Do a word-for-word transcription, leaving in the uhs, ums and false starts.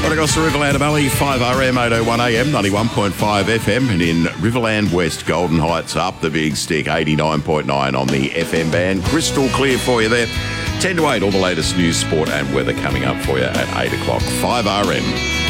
Right across the Riverland Valley, five R M, eight oh one A M, ninety-one point five F M, and in Riverland West, Golden Heights up the big stick, eighty-nine point nine on the F M band. Crystal clear for you there. ten to eight, all the latest news, sport and weather coming up for you at eight o'clock. five R M.